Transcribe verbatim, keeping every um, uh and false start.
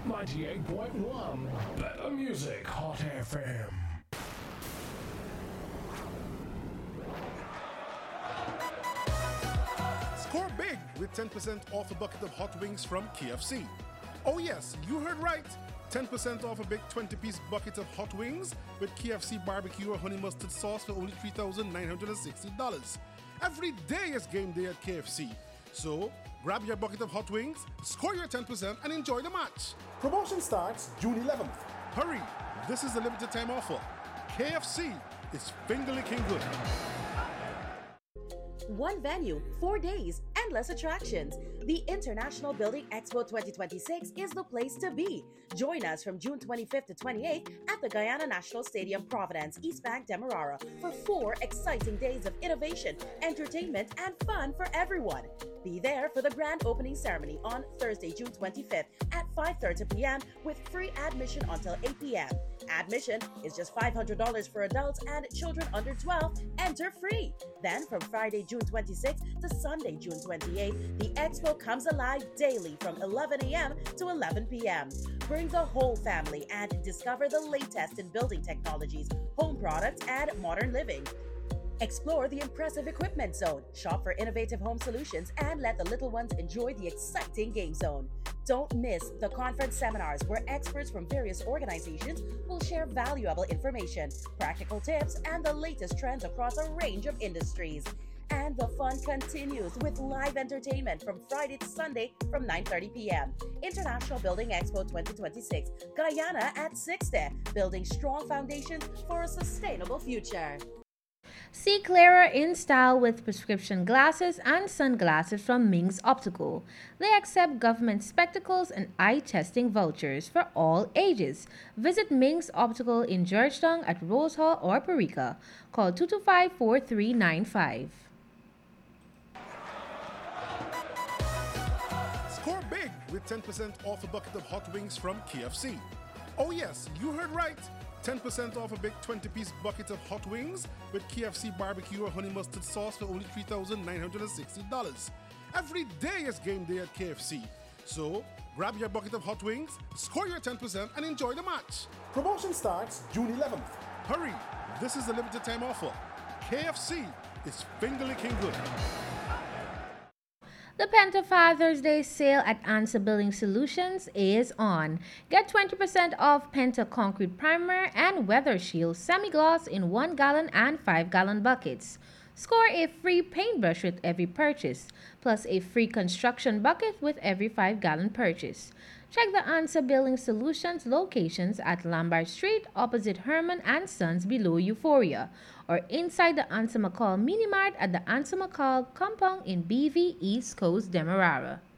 ninety-eight point one Better Music Hot F M. Score big with ten percent off a bucket of hot wings from K F C. Oh yes, you heard right. ten percent off a big twenty-piece bucket of hot wings with K F C barbecue or honey mustard sauce for only three thousand nine hundred sixty dollars. Every day is game day at K F C. So, grab your bucket of hot wings, score your ten percent and enjoy the match. Promotion starts June eleventh. Hurry, this is a limited time offer. K F C is finger licking good. One venue, four days, endless attractions. The International Building Expo twenty twenty-six is the place to be. Join us from June twenty-fifth to twenty-eighth at the Guyana National Stadium, Providence, East Bank, Demerara for four exciting days of innovation, entertainment, and fun for everyone. Be there for the grand opening ceremony on Thursday, June twenty-fifth at five thirty p.m. with free admission until eight p.m. Admission is just five hundred dollars for adults, and children under twelve enter free. Then from Friday, June twenty-sixth to Sunday, June twenty-eighth, the expo comes alive daily from eleven a.m. to eleven p.m. Bring the whole family and discover the latest in building technologies, home products, and modern living. Explore the impressive equipment zone, shop for innovative home solutions, and let the little ones enjoy the exciting game zone. Don't miss the conference seminars where experts from various organizations will share valuable information, practical tips, and the latest trends across a range of industries. And the fun continues with live entertainment from Friday to Sunday from nine thirty p.m. International Building Expo twenty twenty-six, Guyana at sixty, building strong foundations for a sustainable future. See clearer in style with prescription glasses and sunglasses from Ming's Optical. They accept government spectacles and eye testing vouchers for all ages. Visit Ming's Optical in Georgetown at Rose Hall or Parika. Call two two five, four three nine five. Score big with ten percent off a bucket of hot wings from K F C. Oh yes, you heard right. ten percent off a big twenty-piece bucket of hot wings with K F C barbecue or honey mustard sauce for only three thousand nine hundred sixty dollars. Every day is game day at K F C. So, grab your bucket of hot wings, score your ten percent and enjoy the match. Promotion starts June eleventh. Hurry, this is a limited time offer. K F C is finger licking good. The Penta Father's Day sale at Answer Building Solutions is on. Get twenty percent off Penta Concrete Primer and Weather Shield Semi-Gloss in one gallon and five gallon buckets. Score a free paintbrush with every purchase, plus a free construction bucket with every five gallon purchase. Check the Answer Building Solutions locations at Lombard Street, opposite Herman and Sons below Euphoria, or inside the Answer McCall Mini Mart at the Answer McCall compound in B V East Coast, Demerara.